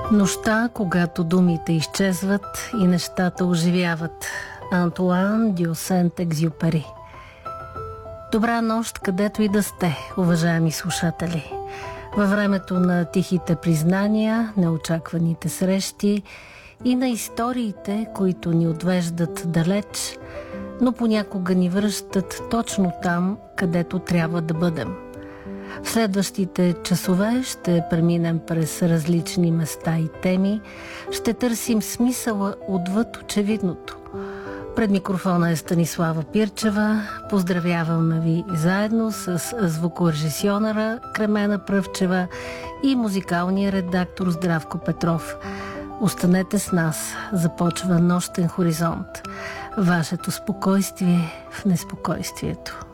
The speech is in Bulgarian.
Нощта, когато думите изчезват и нещата оживяват. Антуан дю Сент-Екзюпери. Добра нощ, където и да сте, уважаеми слушатели. Във времето на тихите признания, неочакваните срещи и на историите, които ни отвеждат далеч, но понякога ни връщат точно там, където трябва да бъдем. В следващите часове ще преминем през различни места и теми, ще търсим смисъла отвъд очевидното. Пред микрофона е Станислава Пирчева. Поздравяваме ви заедно с звукорежисьора Кремена Пръвчева и музикалния редактор Здравко Петров. Останете с нас. Започва Нощен хоризонт. Вашето спокойствие в неспокойствието.